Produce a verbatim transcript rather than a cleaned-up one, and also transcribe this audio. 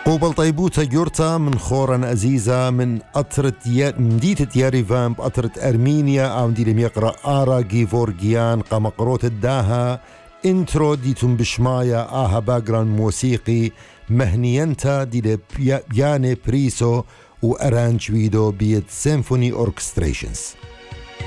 قوبل طيبوتا جورتا من خورا أزيزة من أطرة مديتة ياريفان بأطرة أرمينيا أو دي يقرأ آرا جيفورجيان قمقروت الداها انترو ديتم بشمايا آها باقران موسيقي مهنينتا دي بياني بريسو وأرانج فيدو بيت سيمفوني أوركستريشنز.